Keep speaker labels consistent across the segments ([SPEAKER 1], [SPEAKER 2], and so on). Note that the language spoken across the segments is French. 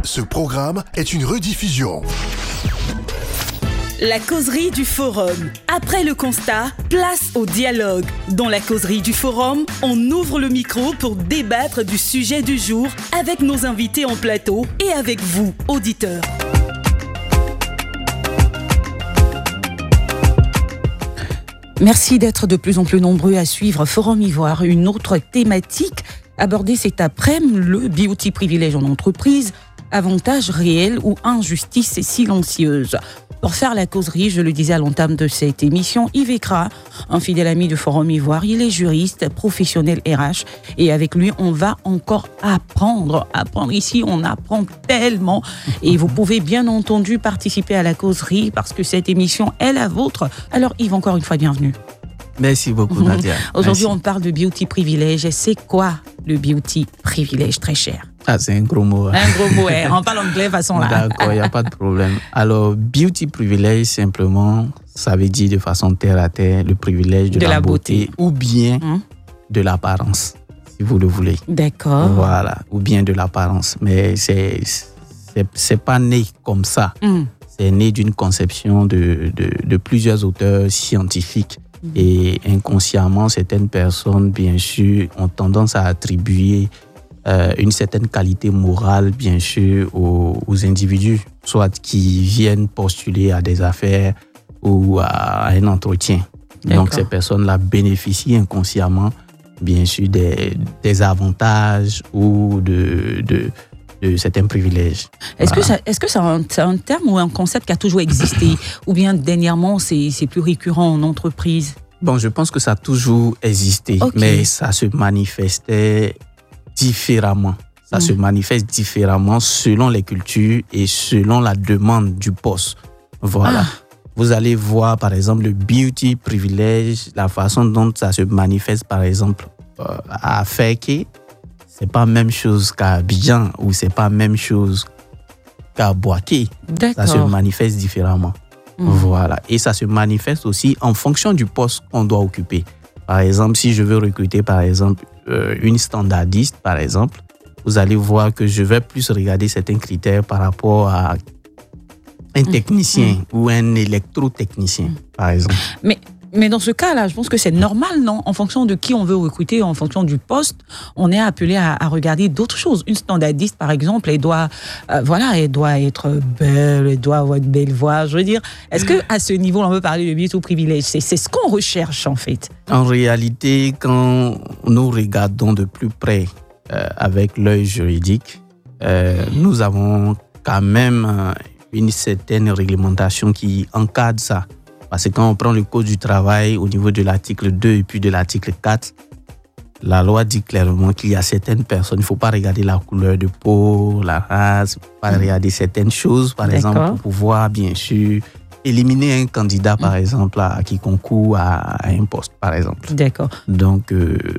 [SPEAKER 1] Ce programme est une rediffusion.
[SPEAKER 2] La causerie du Forum. Après le constat, place au dialogue. Dans la causerie du Forum, on ouvre le micro pour débattre du sujet du jour avec nos invités en plateau et avec vous, auditeurs. Merci d'être de plus en plus nombreux à suivre Forum Ivoire. Une autre thématique abordée cet après-midi, le beauty privilège en entreprise, avantages réels ou injustice silencieuse. Pour faire la causerie, je le disais à l'entame de cette émission, Yves Ekra, un fidèle ami de Forum Ivoire, il est juriste, professionnel RH et avec lui, on va encore apprendre. Ici, on apprend tellement et vous pouvez bien entendu participer à la causerie parce que cette émission est la vôtre. Alors Yves, encore une fois, bienvenue.
[SPEAKER 3] Merci beaucoup Nadia.
[SPEAKER 2] Aujourd'hui, on parle de beauty privilège. C'est quoi le beauty privilège, très cher?
[SPEAKER 3] C'est un gros mot.
[SPEAKER 2] Un gros mot, on parle anglais de façon là.
[SPEAKER 3] D'accord, il n'y a pas de problème. Alors, beauty privilège, simplement, ça veut dire de façon terre à terre le privilège de la beauté ou bien de l'apparence, si vous le voulez.
[SPEAKER 2] D'accord.
[SPEAKER 3] Voilà, ou bien de l'apparence. Mais c'est pas né comme ça. C'est né d'une conception de plusieurs auteurs scientifiques. Et inconsciemment, certaines personnes, bien sûr, ont tendance à attribuer une certaine qualité morale, bien sûr, aux individus, soit qui viennent postuler à des affaires ou à un entretien.
[SPEAKER 2] D'accord.
[SPEAKER 3] Donc, ces personnes-là bénéficient inconsciemment, bien sûr, des avantages ou de certains privilèges.
[SPEAKER 2] Est-ce que c'est un terme ou un concept qui a toujours existé ou bien dernièrement, c'est plus récurrent en entreprise?
[SPEAKER 3] Bon, je pense que ça a toujours existé, mais ça se manifestait différemment. Ça se manifeste différemment selon les cultures et selon la demande du poste. Voilà. Vous allez voir, par exemple, le beauty privilège, la façon dont ça se manifeste, par exemple, à Feke, c'est pas la même chose qu'à Abidjan ou c'est pas la même chose qu'à Boaké. Ça se manifeste différemment. Voilà. Et ça se manifeste aussi en fonction du poste qu'on doit occuper. Par exemple, si je veux recruter, par exemple, une standardiste, par exemple, vous allez voir que je vais plus regarder certains critères par rapport à un technicien ou un électrotechnicien, par exemple.
[SPEAKER 2] Mais dans ce cas-là, je pense que c'est normal, non? En fonction de qui on veut recruter, en fonction du poste, on est appelé à regarder d'autres choses. Une standardiste, par exemple, elle doit être belle, elle doit avoir une belle voix. Je veux dire, est-ce qu'à ce niveau, on peut parler de beauty privilège? C'est ce qu'on recherche, en fait.
[SPEAKER 3] En réalité, quand nous regardons de plus près avec l'œil juridique, nous avons quand même une certaine réglementation qui encadre ça. Parce que quand on prend le Code du travail au niveau de l'article 2 et puis de l'article 4, la loi dit clairement qu'il y a certaines personnes, il ne faut pas regarder la couleur de peau, la race, il ne faut pas regarder certaines choses, par exemple, pour pouvoir, bien sûr, éliminer un candidat, par exemple, qui concourt à un poste, par exemple.
[SPEAKER 2] D'accord.
[SPEAKER 3] Donc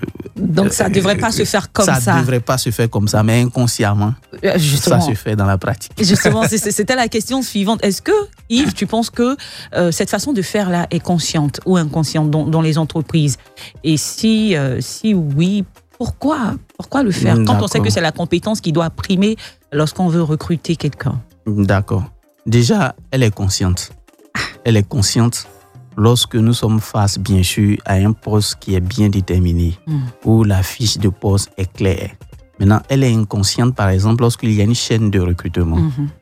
[SPEAKER 2] ça ne devrait pas se faire comme ça.
[SPEAKER 3] Ça ne devrait pas se faire comme ça, mais inconsciemment, ça se fait dans la pratique.
[SPEAKER 2] Justement, c'était la question suivante. Est-ce que, Yves, tu penses que cette façon de faire là est consciente ou inconsciente dans les entreprises? Et si oui, pourquoi le faire quand on sait que c'est la compétence qui doit primer lorsqu'on veut recruter quelqu'un? D'accord.
[SPEAKER 3] Déjà, elle est consciente. Elle est consciente lorsque nous sommes face, bien sûr, à un poste qui est bien déterminé, où la fiche de poste est claire. Maintenant, elle est inconsciente, par exemple, lorsqu'il y a une chaîne de recrutement.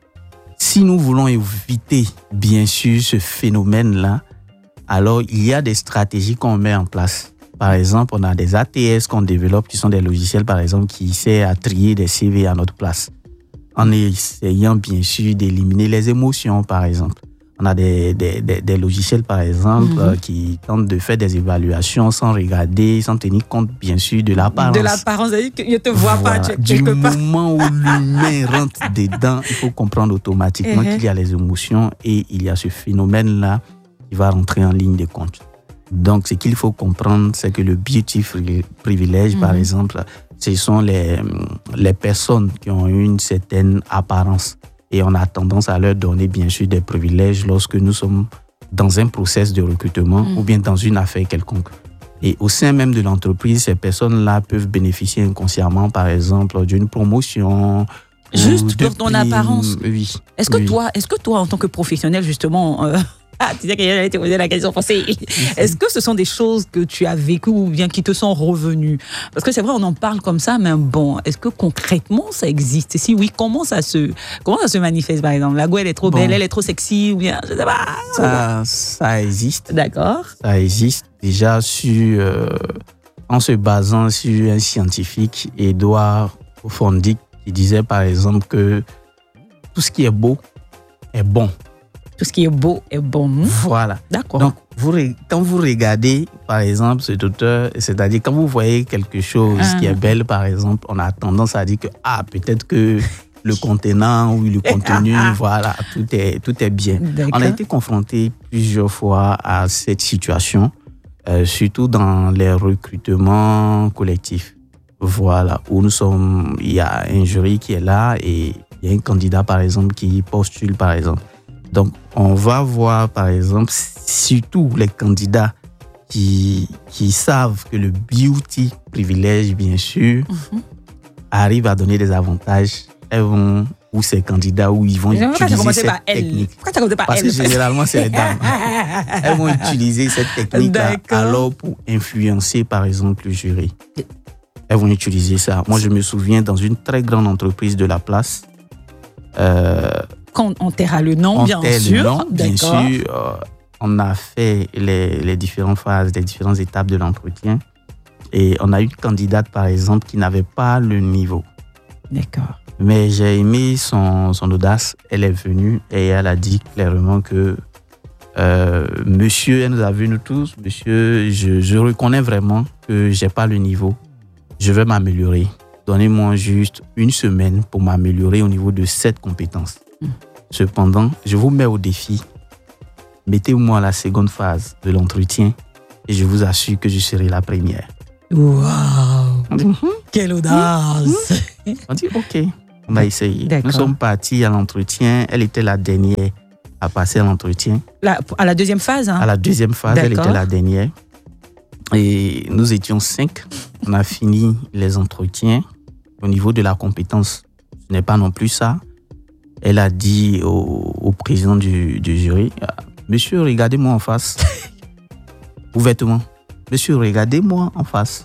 [SPEAKER 3] Si nous voulons éviter, bien sûr, ce phénomène-là, alors il y a des stratégies qu'on met en place. Par exemple, on a des ATS qu'on développe, qui sont des logiciels, par exemple, qui servent à trier des CV à notre place, en essayant, bien sûr, d'éliminer les émotions, par exemple. On a des logiciels, par exemple, qui tentent de faire des évaluations sans regarder, sans tenir compte, bien sûr, de l'apparence.
[SPEAKER 2] De l'apparence, c'est-à-dire que je ne te vois pas quelque part.
[SPEAKER 3] Du moment où l'humain rentre dedans, il faut comprendre automatiquement qu'il y a les émotions et il y a ce phénomène-là qui va rentrer en ligne de compte. Donc, ce qu'il faut comprendre, c'est que le beauty privilège, par exemple, ce sont les personnes qui ont une certaine apparence. Et on a tendance à leur donner, bien sûr, des privilèges lorsque nous sommes dans un process de recrutement ou bien dans une affaire quelconque. Et au sein même de l'entreprise, ces personnes-là peuvent bénéficier inconsciemment, par exemple, d'une promotion
[SPEAKER 2] Juste pour ton apparence.
[SPEAKER 3] Oui.
[SPEAKER 2] Est-ce que toi, en tant que professionnel, justement, tu disais que j'allais te poser la question passée. Est-ce que ce sont des choses que tu as vécues ou bien qui te sont revenues? Parce que c'est vrai, on en parle comme ça, mais bon, est-ce que concrètement ça existe? Et si oui, comment ça se manifeste, par exemple? La go, elle est trop belle, elle est trop sexy, ou bien, je sais pas.
[SPEAKER 3] Ça existe.
[SPEAKER 2] D'accord.
[SPEAKER 3] Ça existe déjà en se basant sur un scientifique, Édouard Fondic, qui disait par exemple que tout ce qui est beau est bon.
[SPEAKER 2] Tout ce qui est beau est bon.
[SPEAKER 3] Voilà.
[SPEAKER 2] D'accord.
[SPEAKER 3] Donc, quand vous regardez, par exemple, cet auteur, c'est-à-dire quand vous voyez quelque chose qui est belle, par exemple, on a tendance à dire que peut-être que le contenant ou le contenu, voilà, tout est bien.
[SPEAKER 2] D'accord.
[SPEAKER 3] On a été confronté plusieurs fois à cette situation, surtout dans les recrutements collectifs. Voilà, où il y a un jury qui est là et il y a un candidat, par exemple, qui postule, par exemple. Donc, on va voir, par exemple, surtout les candidats qui savent que le beauty privilège, bien sûr, arrive à donner des avantages. Elles vont, ou ces candidats, où ils vont utiliser cette technique.
[SPEAKER 2] Pourquoi tu commences par
[SPEAKER 3] Parce que généralement, c'est les dames. Elles vont utiliser cette technique alors pour influencer, par exemple, le jury. Elles vont utiliser ça. Moi, je me souviens, dans une très grande entreprise de la place,
[SPEAKER 2] quand on taira le nom, bien sûr.
[SPEAKER 3] On a fait les différentes phases, les différentes étapes de l'entretien. Et on a une candidate, par exemple, qui n'avait pas le niveau.
[SPEAKER 2] D'accord.
[SPEAKER 3] Mais j'ai aimé son audace. Elle est venue et elle a dit clairement que monsieur, elle nous a vus nous tous, monsieur, je reconnais vraiment que je n'ai pas le niveau. Je vais m'améliorer. Donnez-moi juste une semaine pour m'améliorer au niveau de cette compétence. Cependant, je vous mets au défi. Mettez-moi à la seconde phase de l'entretien et je vous assure que je serai la première.
[SPEAKER 2] Waouh! Quelle audace!
[SPEAKER 3] On dit OK, on va essayer.
[SPEAKER 2] D'accord.
[SPEAKER 3] Nous sommes partis à l'entretien. Elle était la dernière à passer à l'entretien.
[SPEAKER 2] À la deuxième phase, hein?
[SPEAKER 3] À la deuxième phase,
[SPEAKER 2] D'accord.
[SPEAKER 3] Elle était la dernière. Et nous étions 5. On a fini les entretiens. Au niveau de la compétence, ce n'est pas non plus ça. Elle a dit au président du jury, monsieur, regardez-moi en face. Ouvertement. Monsieur, regardez-moi en face.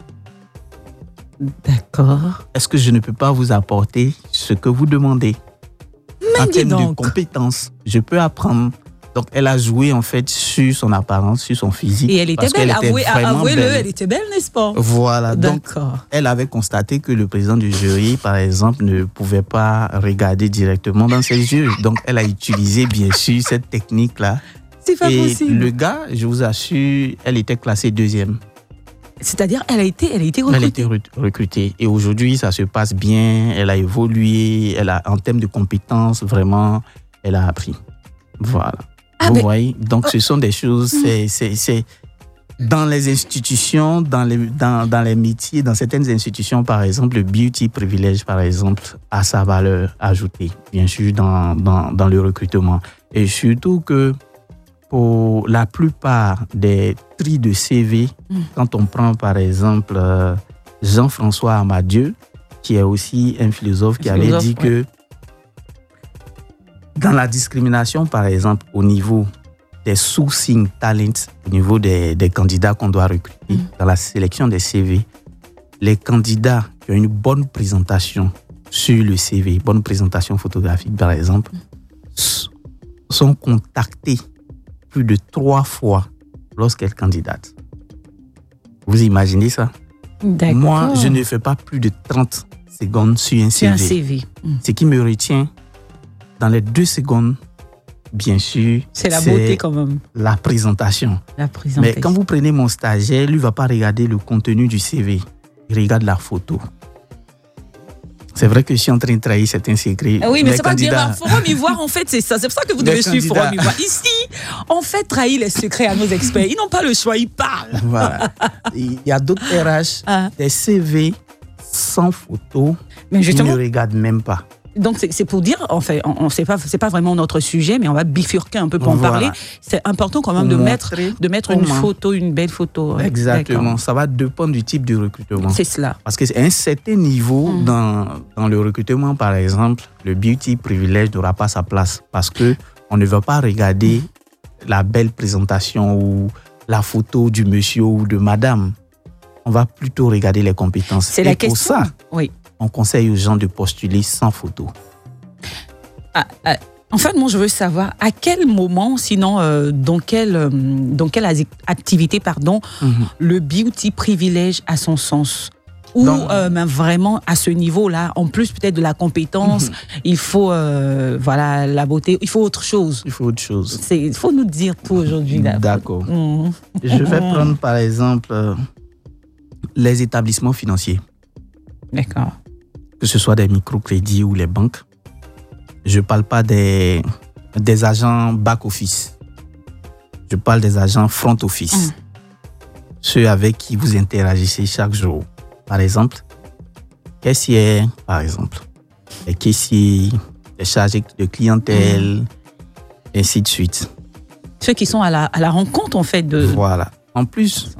[SPEAKER 2] D'accord.
[SPEAKER 3] Est-ce que je ne peux pas vous apporter ce que vous demandez? En termes de compétences, je peux apprendre. Donc, elle a joué en fait sur son apparence, sur son physique.
[SPEAKER 2] Et elle était belle, avouez-le, elle était belle, n'est-ce pas?
[SPEAKER 3] Voilà, donc
[SPEAKER 2] d'accord.
[SPEAKER 3] Elle avait constaté que le président du jury, par exemple, ne pouvait pas regarder directement dans ses yeux. Donc, elle a utilisé bien sûr cette technique-là.
[SPEAKER 2] C'est pas possible.
[SPEAKER 3] Et le gars, je vous assure, elle était classée 2e.
[SPEAKER 2] C'est-à-dire, elle a été recrutée.
[SPEAKER 3] Elle a été recrutée. Et aujourd'hui, ça se passe bien. Elle a évolué. En termes de compétences, vraiment, elle a appris. Voilà. Vous voyez? Donc, ce sont des choses, c'est dans les institutions, dans les métiers, dans certaines institutions, par exemple, le beauty privilège, par exemple, a sa valeur ajoutée, bien sûr, dans le recrutement. Et surtout que pour la plupart des tris de CV, quand on prend, par exemple, Jean-François Amadieu, qui est aussi un philosophe qui avait dit que dans la discrimination, par exemple, au niveau des sourcing talents, au niveau des candidats qu'on doit recruter, dans la sélection des CV, les candidats qui ont une bonne présentation sur le CV, bonne présentation photographique, par exemple, sont contactés plus de 3 fois lorsqu'elle candidate. Vous imaginez ça?
[SPEAKER 2] D'accord.
[SPEAKER 3] Moi, je ne fais pas plus de 30 secondes sur un CV. Ce qui me retient dans les 2 secondes, bien sûr,
[SPEAKER 2] c'est la beauté quand même.
[SPEAKER 3] La présentation. Mais quand vous prenez mon stagiaire, lui ne va pas regarder le contenu du CV. Il regarde la photo. C'est vrai que je suis en train de trahir certains secrets.
[SPEAKER 2] Oui, mais c'est pas dire Forum Ivoire, en fait, c'est ça. C'est pour ça que vous devez suivre Forum Ivoire. Ici, on fait trahir les secrets à nos experts. Ils n'ont pas le choix, ils parlent.
[SPEAKER 3] Voilà. Il y a d'autres RH, des CV sans photo, mais justement, ils ne regardent même pas.
[SPEAKER 2] Donc c'est pour dire, en fait, c'est pas vraiment notre sujet, mais on va bifurquer un peu pour en parler. C'est important quand même de mettre une belle photo.
[SPEAKER 3] Exactement.
[SPEAKER 2] D'accord.
[SPEAKER 3] Ça va dépendre du type de recrutement.
[SPEAKER 2] C'est cela.
[SPEAKER 3] Parce qu'à un certain niveau, dans le recrutement, par exemple, le beauty privilège n'aura pas sa place parce que on ne va pas regarder la belle présentation ou la photo du monsieur ou de madame. On va plutôt regarder les compétences.
[SPEAKER 2] C'est la question.
[SPEAKER 3] Pour ça,
[SPEAKER 2] oui.
[SPEAKER 3] On conseille aux gens de postuler sans photo.
[SPEAKER 2] En fait, moi, je veux savoir à quel moment, sinon, dans quelle activité, le beauty privilège a son sens. Ou même vraiment à ce niveau-là, en plus peut-être de la compétence, il faut la beauté, il faut autre chose.
[SPEAKER 3] Il faut autre chose.
[SPEAKER 2] Il faut nous dire tout aujourd'hui. Là.
[SPEAKER 3] D'accord. Je vais prendre par exemple les établissements financiers.
[SPEAKER 2] D'accord.
[SPEAKER 3] Que ce soit des microcrédits ou les banques. Je ne parle pas des agents back-office. Je parle des agents front-office. Ceux avec qui vous interagissez chaque jour. Par exemple, caissière, par exemple. Les caissiers, les chargés de clientèle, ainsi de suite.
[SPEAKER 2] Ceux qui sont à la rencontre, en fait, de...
[SPEAKER 3] Voilà. En plus,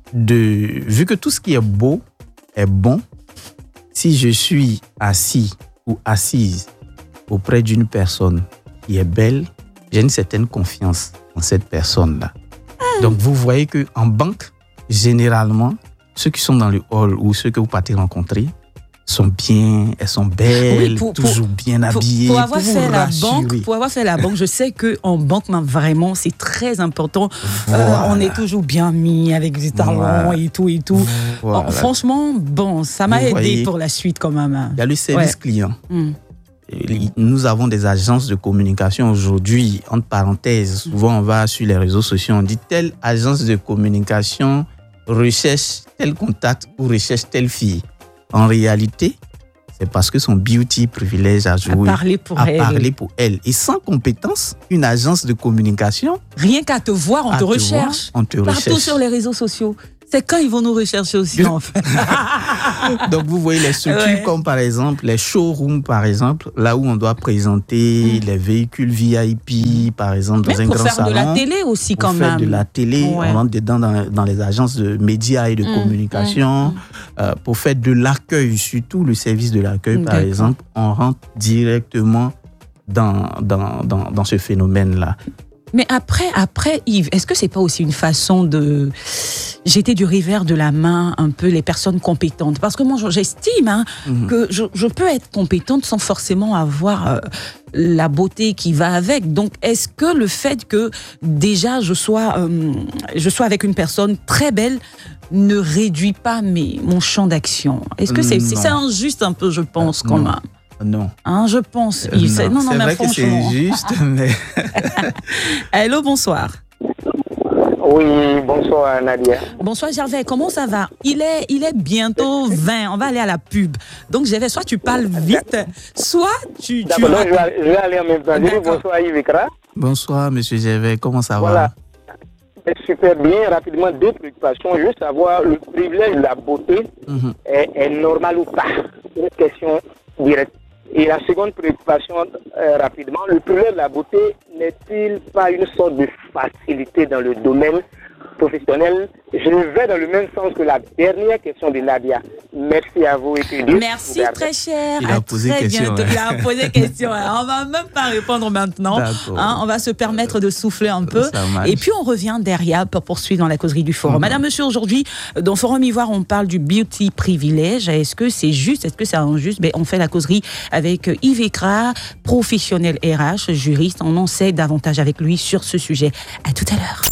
[SPEAKER 3] vu que tout ce qui est beau est bon, si je suis assis ou assise auprès d'une personne qui est belle, j'ai une certaine confiance en cette personne-là. Donc, vous voyez qu'en banque, généralement, ceux qui sont dans le hall ou ceux que vous partez rencontrer elles sont belles, toujours bien habillées.
[SPEAKER 2] Pour avoir fait la banque, je sais qu'en banque, vraiment, c'est très important. Voilà. On est toujours bien mis avec des talons et tout. Voilà. Franchement, ça m'a aidé pour la suite quand même.
[SPEAKER 3] Il y a le service client. Nous avons des agences de communication aujourd'hui, entre parenthèses. Souvent, on va sur les réseaux sociaux, on dit telle agence de communication recherche tel contact ou recherche telle fille. En réalité, c'est parce que son beauty privilège a joué
[SPEAKER 2] à parler pour
[SPEAKER 3] elle. Et sans compétence, une agence de communication...
[SPEAKER 2] Rien qu'à te voir, on te recherche. Partout sur les réseaux sociaux. C'est quand ils vont nous rechercher aussi, en fait.
[SPEAKER 3] Donc, vous voyez les structures comme, par exemple, les showrooms, par exemple, là où on doit présenter les véhicules VIP, par exemple, dans un grand salon.
[SPEAKER 2] Pour faire de la télé aussi, quand même.
[SPEAKER 3] Pour faire de la télé, on rentre dedans dans les agences de médias et de communication. Pour faire de l'accueil, surtout le service de l'accueil, par exemple, on rentre directement dans ce phénomène-là.
[SPEAKER 2] Mais après, Yves, est-ce que c'est pas aussi une façon de jeter du revers de la main un peu les personnes compétentes? Parce que moi, j'estime que je peux être compétente sans forcément avoir la beauté qui va avec. Donc, est-ce que le fait que déjà je sois avec une personne très belle ne réduit pas mon champ d'action? Est-ce que c'est injuste un peu, je pense, quand même?
[SPEAKER 3] Non.
[SPEAKER 2] Je pense. C'est
[SPEAKER 3] vrai que c'est juste, mais...
[SPEAKER 2] Hello, bonsoir.
[SPEAKER 4] Oui, bonsoir Nadia.
[SPEAKER 2] Bonsoir Gervais, comment ça va? Il est bientôt 20, on va aller à la pub. Donc Gervais, soit tu parles vite, soit tu...
[SPEAKER 4] D'accord, je vais aller en même temps. Bonsoir Yves.
[SPEAKER 3] Bonsoir Monsieur Gervais, comment ça
[SPEAKER 4] va? Super bien, rapidement, 2 préoccupations. Juste savoir, le privilège de la beauté est normal ou pas? Une question directe. Et la seconde préoccupation, rapidement, le privilège de la beauté n'est-il pas une sorte de facilité dans le domaine professionnel? Je vais dans le même sens que la dernière question de Nadia. Merci à vous et que Dieu
[SPEAKER 2] merci vous très cher.
[SPEAKER 3] Il a posé question.
[SPEAKER 2] Il a posé question. On va même pas répondre maintenant. On va se permettre de souffler un peu. Et puis on revient derrière pour poursuivre dans la causerie du forum. Madame, monsieur, aujourd'hui, dans Forum Ivoire, on parle du beauty privilège. Est-ce que c'est juste? Est-ce que c'est injuste? On fait la causerie avec Yves Ekra, professionnel RH, juriste. On en sait davantage avec lui sur ce sujet. À tout à l'heure.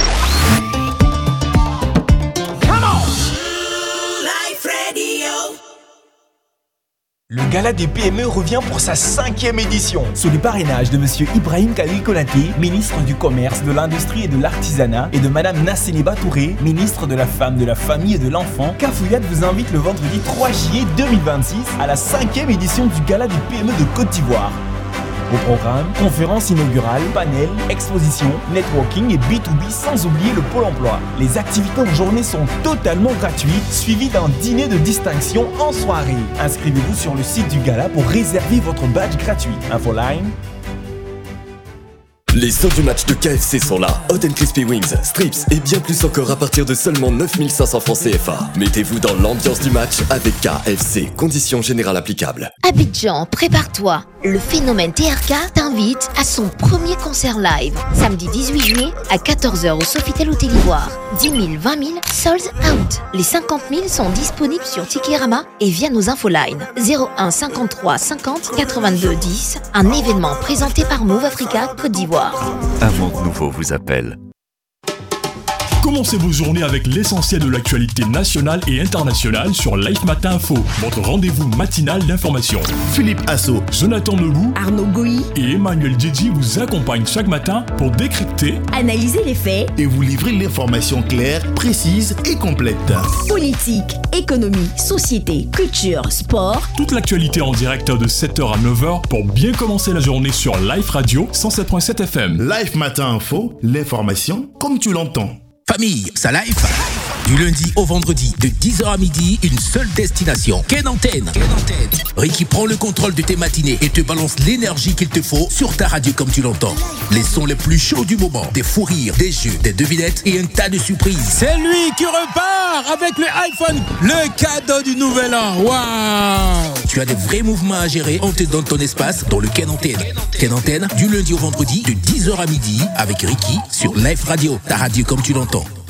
[SPEAKER 5] Le Gala des PME revient pour sa 5e édition. Sous le parrainage de Monsieur Ibrahim Khalil Konaté, ministre du Commerce, de l'Industrie et de l'Artisanat, et de Madame Nassiniba Touré, ministre de la Femme, de la Famille et de l'Enfant, Cafouillade vous invite le vendredi 3 juillet 2026 à la 5e édition du Gala des PME de Côte d'Ivoire. Au programme, conférences inaugurales, panels, expositions, networking et B2B, sans oublier le pôle emploi. Les activités en journée sont totalement gratuites, suivies d'un dîner de distinction en soirée. Inscrivez-vous sur le site du gala pour réserver votre badge gratuit. Infoline.
[SPEAKER 6] Les sauces du match de KFC sont là. Hot and Crispy Wings, strips et bien plus encore à partir de seulement 9500 francs CFA. Mettez-vous dans l'ambiance du match avec KFC. Conditions générales applicables.
[SPEAKER 7] Abidjan, prépare-toi. Le Phénomène TRK t'invite à son premier concert live. Samedi 18 juillet à 14h au Sofitel Hôtel Ivoire. 10 000, 20 000, sold out. Les 50 000 sont disponibles sur Ticketama et via nos infolines. 01 53 50 82 10. Un événement présenté par Move Africa Côte d'Ivoire.
[SPEAKER 8] Un monde nouveau vous appelle.
[SPEAKER 9] Commencez vos journées avec l'essentiel de l'actualité nationale et internationale sur Life Matin Info, votre rendez-vous matinal d'information. Philippe Asso, Jonathan Lebou,
[SPEAKER 10] Arnaud Goyi
[SPEAKER 9] et Emmanuel Djedji vous accompagnent chaque matin pour décrypter,
[SPEAKER 10] analyser les faits
[SPEAKER 11] et vous livrer l'information claire, précise et complète.
[SPEAKER 10] Politique, économie, société, culture, sport.
[SPEAKER 9] Toute l'actualité en direct de 7h à 9h pour bien commencer la journée sur Life Radio 107.7 FM.
[SPEAKER 11] Life Matin Info, l'information comme tu l'entends.
[SPEAKER 12] Famille, ça live. Du lundi au vendredi, de 10h à midi, une seule destination. Ken Antenne. Ricky prend le contrôle de tes matinées et te balance l'énergie qu'il te faut sur ta radio comme tu l'entends. Les sons les plus chauds du moment, des fous rires, des jeux, des devinettes et un tas de surprises.
[SPEAKER 13] C'est lui qui repart avec le iPhone, le cadeau du nouvel an. Waouh!
[SPEAKER 12] Tu as des vrais mouvements à gérer, on te donne ton espace dans le Ken Antenne. Ken Antenne, du lundi au vendredi, de 10h à midi, avec Ricky sur Life Radio, ta radio comme tu l'entends.